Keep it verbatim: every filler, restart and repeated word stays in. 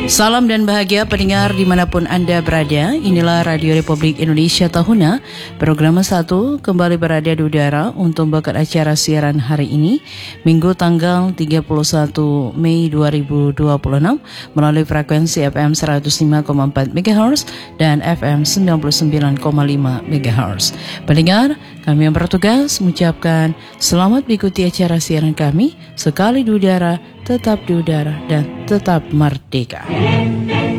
Salam dan bahagia pendengar dimanapun Anda berada. Inilah Radio Republik Indonesia Tahuna, program satu kembali berada di udara untuk membuka acara siaran hari ini, Minggu tanggal tiga puluh satu Mei dua ribu dua puluh enam, melalui frekuensi F M seratus lima koma empat megahertz dan F M sembilan puluh sembilan koma lima megahertz. Pendengar, kami yang bertugas mengucapkan selamat mengikuti acara siaran kami, sekali di udara, tetap di udara, dan tetap merdeka.